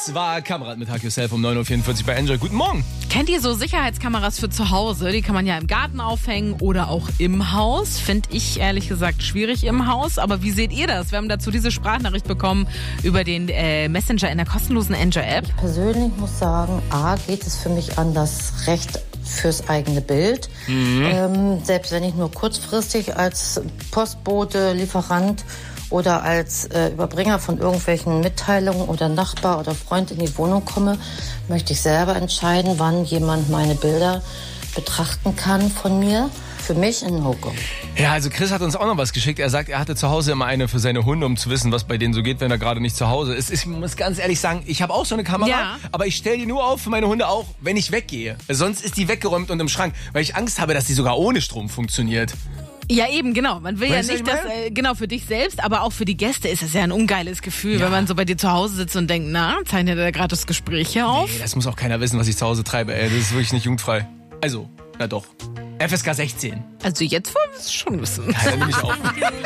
Das war Kamerad mit Hack Yourself um 9.44 Uhr bei Enjoy. Guten Morgen. Kennt ihr so Sicherheitskameras für zu Hause? Die kann man ja im Garten aufhängen oder auch im Haus. Finde ich ehrlich gesagt schwierig im Haus. Aber wie seht ihr das? Wir haben dazu diese Sprachnachricht bekommen über den Messenger in der kostenlosen Enjoy-App. Ich persönlich muss sagen, geht es für mich an das Recht fürs eigene Bild. Selbst wenn ich nur kurzfristig als Postbote, Lieferant oder als Überbringer von irgendwelchen Mitteilungen oder Nachbar oder Freund in die Wohnung komme, möchte ich selber entscheiden, wann jemand meine Bilder betrachten kann von mir. Für mich ein No-Go. Ja, also Chris hat uns auch noch was geschickt. Er sagt, er hatte zu Hause immer eine für seine Hunde, um zu wissen, was bei denen so geht, wenn er gerade nicht zu Hause ist. Ich muss ganz ehrlich sagen, ich habe auch so eine Kamera, aber ich stelle die nur auf für meine Hunde auch, wenn ich weggehe. Sonst ist die weggeräumt und im Schrank, weil ich Angst habe, dass die sogar ohne Strom funktioniert. Ja, eben, genau. Man will Weißt ja du, nicht, dass, genau, für dich selbst, aber auch für die Gäste ist es ja ein ungeiles Gefühl, wenn man so bei dir zu Hause sitzt und denkt, zeichnet er gerade das Gespräch hier auf? Nee, das muss auch keiner wissen, was ich zu Hause treibe, ey. Das ist wirklich nicht jugendfrei. Also, na doch. FSK 16. Also jetzt wollen wir es schon wissen. Ja, dann nehme ich auf.